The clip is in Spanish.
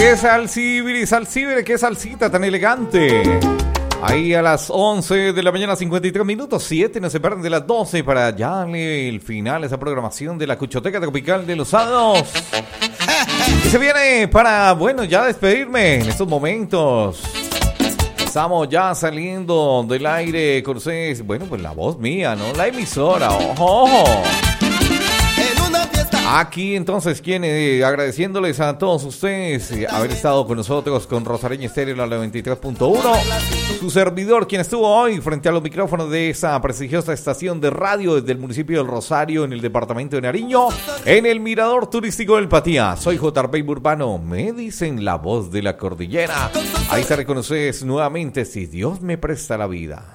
qué salsibiri, qué salsita tan elegante. Ahí a las 11 de la mañana, 53 minutos, 7, no se pierden de las 12 para darle el final a esa programación de la Cuchoteca Tropical de los sábados. Y se viene para, bueno, ya despedirme en estos momentos. Estamos ya saliendo del aire con ustedes. Bueno, pues la voz mía, ¿no? La emisora, ojo. Aquí entonces, agradeciéndoles a todos ustedes haber estado con nosotros con Rosareña Estéreo, la 93.1. Su servidor, quien estuvo hoy frente a los micrófonos de esa prestigiosa estación de radio desde el municipio del Rosario, en el departamento de Nariño, en el mirador turístico del Patía. Soy J.R. Urbano, me dicen la voz de la cordillera. Ahí estaré con ustedes nuevamente si Dios me presta la vida.